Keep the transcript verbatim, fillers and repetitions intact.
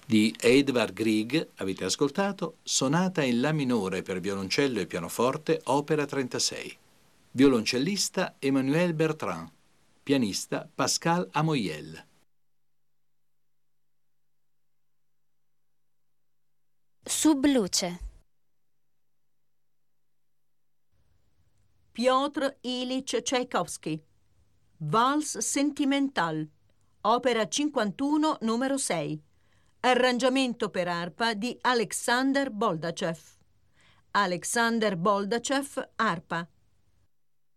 Di Edvard Grieg avete ascoltato Sonata in La minore per violoncello e pianoforte, opera trentasei. Violoncellista Emmanuel Bertrand, pianista Pascal Amoyel. Subluce. Piotr Ilyich Tchaikovsky. Vals Sentimental, opera cinquantuno, numero sei. Arrangiamento per arpa di Alexander Boldachev. Alexander Boldachev, arpa.